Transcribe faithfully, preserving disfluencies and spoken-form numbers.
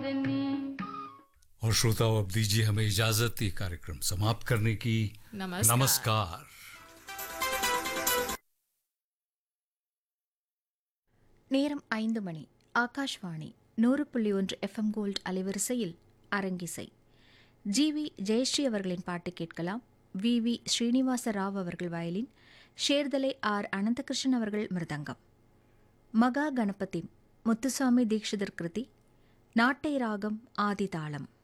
और श्रोताओ, अब दीजिए हमें इजाजत ये कार्यक्रम समाप्त करने की। नमस्कार। नमस्कार। நேரம் ஐந்து மணி. ஆகாஷ்வாணி நூறு புள்ளி ஒன்று எஃப்எம் கோல்ட் அலைவரிசையில் அரங்கிசை. ஜி வி ஜெயஸ்ரீ அவர்களின் பாட்டு கேட்கலாம். வி வி ஸ்ரீனிவாச ராவ் அவர்கள் வயலின், ஷேர்தலை ஆர் அனந்தகிருஷ்ணன் அவர்கள் மிருதங்கம். மகா கணபதி முத்துசாமி தீட்சிதர் கிருதி. நாட்டை ராகம் ஆதிதாளம்.